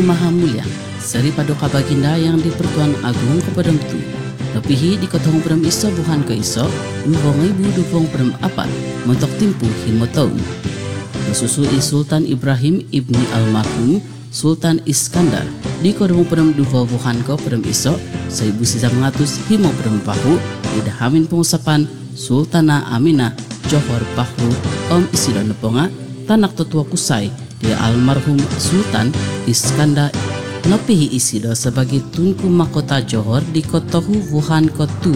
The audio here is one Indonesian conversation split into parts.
yang maha mulia, seri paduka baginda yang dipertuan agung kepada tu. Lepihi di kotong peram iso bukan ke iso, duvong ibu duvong peram apat, mentok timpu himotaun. Kesusui Sultan Ibrahim ibni almarhum Sultan Iskandar di kodong peram duvong bukan ke peram iso, 1900 himo peram pahu, idahamin pengusapan Sultana Aminah Johor Bahru Om Isido Neponga tanak tetua kusai di almarhum Sultan Iskandar Nopihi Isido sebagai tunku mahkota Johor di kotohu Wuhan kotu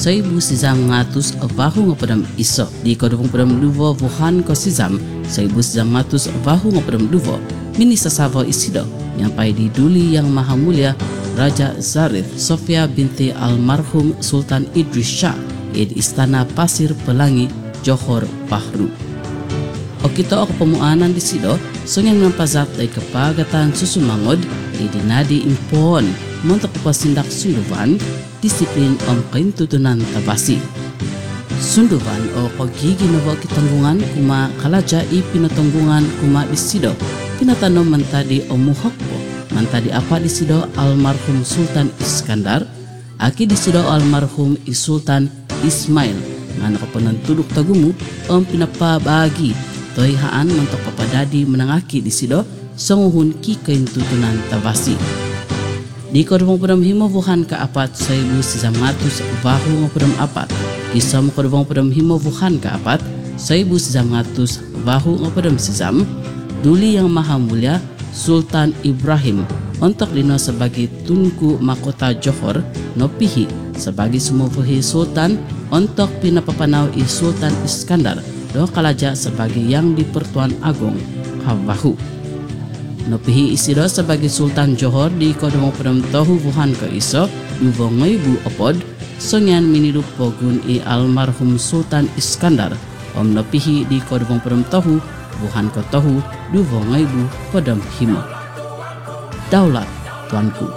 1900 bahu ngepedam iso di kodong pedam duvo Wuhan ko sizam 1900 bahu ngepedam duvo mini sasavo Isido nyampai di duli yang maha mulia Raja Zarif Sofia binti almarhum Sultan Idris Shah di Istana Pasir Pelangi Johor Bahru. Okito ok pemuanan di sido songeng nampazat ay kepagatan susumangod idinadi impon montok pasindak sunduvan disiplin om kaintutunan tabasi. Sunduvan o pagigi nawa kitanggungan kuma kalaja i pinatanggungan kuma di sido pinatanom mantadi o muhokpo mantadi apa di sido almarhum Sultan Iskandar aki di sido almarhum Sultan Ismail ngana kapanantuduk tagumu om pinapabagi toyhaan mentok papadadi menangaki di sido songuhun ki kaintutunan tabasi di kodong pedam himo wuhan ka apat 1900 bahu ngopedam apat kisah kodong pedam himo wuhan ka apat 1900 bahu ngopedam sizam duli yang maha mulia Sultan Ibrahim untuk dino sebagai tunku mahkota Johor nopihi sebagai sumufuhi Sultan untuk pinapapanau i Sultan Iskandar do kalaja sebagai yang dipertuan agung kawahu nopihi Isido sebagai Sultan Johor di kodong pedam tohu wuhan ke iso duvongai bu opod sonyan minidup pogun i almarhum Sultan Iskandar om nopihi di kodong pedam tohu wuhan ke tohu duvongai bu pedam himo daulat tuanku.